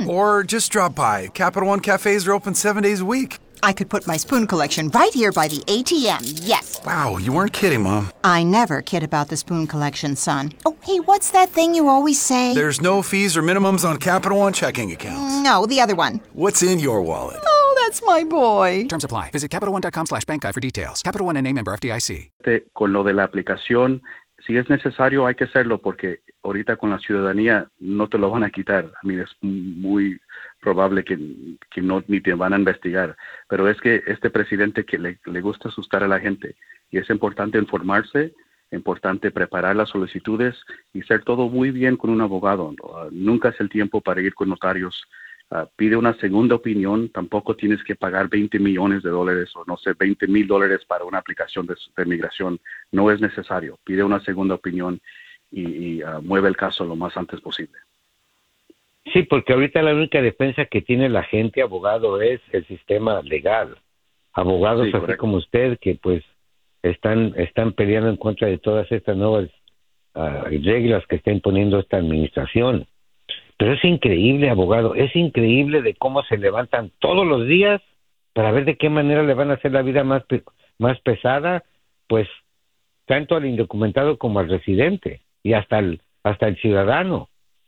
Or just drop by. Capital One cafes are open 7 days a week. I could put my spoon collection right here by the ATM, yes. Wow, you weren't kidding, Mom. I never kid about the spoon collection, son. Oh, hey, what's that thing you always say? There's no fees or minimums on Capital One checking accounts. No, the other one. What's in your wallet? Oh, that's my boy. Terms apply. Visit CapitalOne.com/bankguide for details. Capital One and member FDIC. Con lo de la aplicación, si es necesario hay que hacerlo porque ahorita con la ciudadanía no te lo van a quitar. A mí es muy probable que no ni te van a investigar. Pero es que este presidente que le gusta asustar a la gente y es importante informarse, importante preparar las solicitudes y hacer todo muy bien con un abogado. Nunca es el tiempo para ir con notarios. Pide una segunda opinión, tampoco tienes que pagar $20 millones o no sé, $20,000 para una aplicación de migración. No es necesario. Pide una segunda opinión y mueve el caso lo más antes posible. Sí, porque ahorita la única defensa que tiene la gente, abogado, es el sistema legal. Abogados Sí, así correcto. como usted que pues están peleando en contra de todas estas nuevas reglas que está imponiendo esta administración. Pero es increíble, abogado, es increíble de cómo se levantan todos los días para ver de qué manera le van a hacer la vida más pesada, pues tanto al indocumentado como al residente y hasta el ciudadano.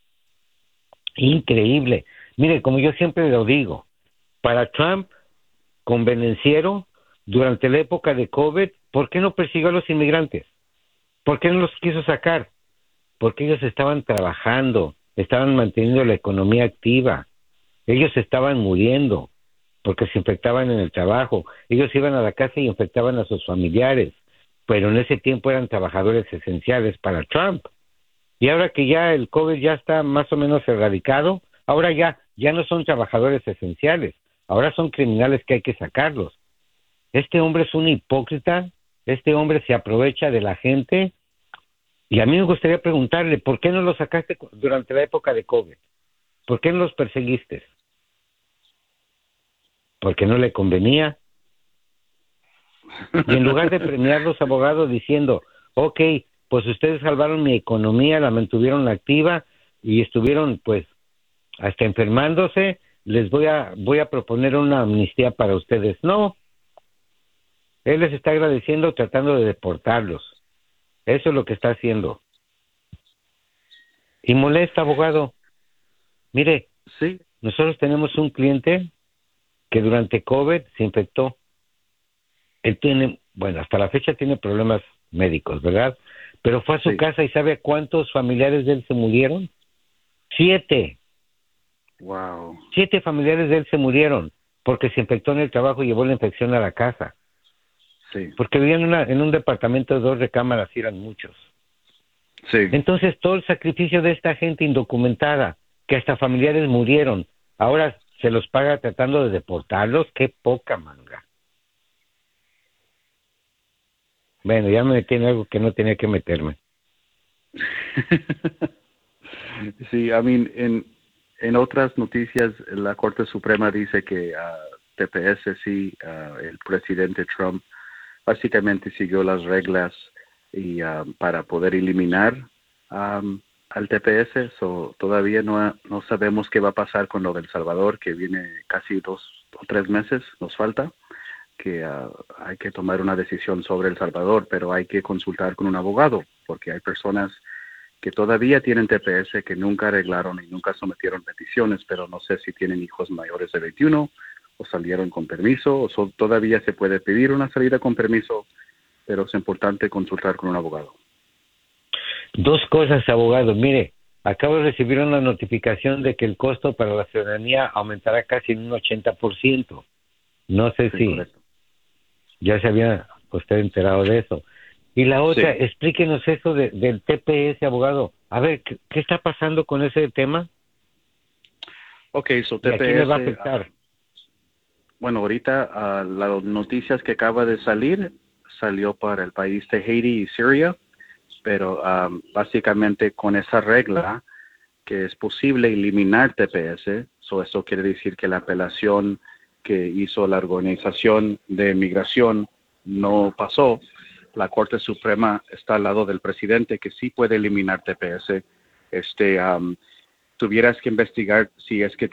Increíble. Mire, como yo siempre lo digo, para Trump, convenenciero, durante la época de COVID, ¿por qué no persiguió a los inmigrantes? ¿Por qué no los quiso sacar? Porque ellos estaban trabajando, estaban manteniendo la economía activa, ellos estaban muriendo porque se infectaban en el trabajo, ellos iban a la casa y infectaban a sus familiares, pero en ese tiempo eran trabajadores esenciales para Trump. Y ahora que ya el COVID ya está más o menos erradicado, ahora ya no son trabajadores esenciales, ahora son criminales que hay que sacarlos. Este hombre es un hipócrita, este hombre se aprovecha de la gente, y a mí me gustaría preguntarle, ¿por qué no los sacaste durante la época de COVID? ¿Por qué no los perseguiste? ¿Porque no le convenía? Y en lugar de premiarlos, abogados, diciendo, ok, pues ustedes salvaron mi economía, la mantuvieron activa y estuvieron pues hasta enfermándose, les voy a proponer una amnistía para ustedes. No, él les está agradeciendo tratando de deportarlos. Eso es lo que está haciendo. Y molesta, abogado. Mire, Sí, nosotros tenemos un cliente que durante COVID se infectó. Él tiene, bueno, hasta la fecha tiene problemas médicos, ¿verdad? Pero fue a su Sí. casa y ¿sabe cuántos familiares de él se murieron? 7. Wow. 7 familiares de él se murieron porque se infectó en el trabajo y llevó la infección a la casa. Sí, Porque vivían en un departamento de 2 recámaras y eran muchos. sí. Entonces todo el sacrificio de esta gente indocumentada, que hasta familiares murieron, ahora se los paga tratando de deportarlos. ¡Qué poca manga! Bueno, ya me metí en algo que no tenía que meterme. Sí, en otras noticias, la Corte Suprema dice que TPS, sí, el presidente Trump básicamente siguió las reglas y para poder eliminar al TPS. Todavía no sabemos qué va a pasar con lo del Salvador, que viene casi 2 o 3 meses, nos falta, que hay que tomar una decisión sobre El Salvador, pero hay que consultar con un abogado, porque hay personas que todavía tienen TPS, que nunca arreglaron y nunca sometieron peticiones, pero no sé si tienen hijos mayores de 21 o salieron con permiso, todavía se puede pedir una salida con permiso, pero es importante consultar con un abogado. 2 cosas, abogado. Mire, acabo de recibir una notificación de que el costo para la ciudadanía aumentará casi en un 80%. No sé Sí, si correcto. ya se había usted enterado de eso. Y la otra, Sí. explíquenos eso del TPS, abogado. A ver, ¿qué está pasando con ese tema? Ok, so ¿Y a quién le va a TPS, afectar? bueno, ahorita las noticias que acaba de salir, salió para el país de Haití y Siria, pero básicamente con esa regla que es posible eliminar TPS, eso quiere decir que la apelación que hizo la Organización de Migración no pasó. La Corte Suprema está al lado del presidente que sí puede eliminar TPS. Tuvieras que investigar si es que